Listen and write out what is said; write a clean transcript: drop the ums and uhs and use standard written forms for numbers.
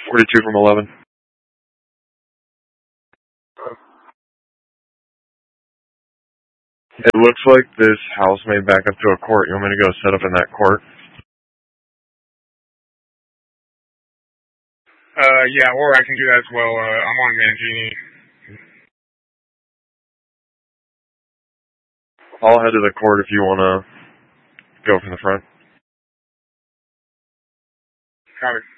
42 from 11. It looks like this house may back up to a court. You want me to go set up in that court? Yeah, or I can do that as well. I'm on Mangini. I'll head to the court if you want to go from the front. Copy.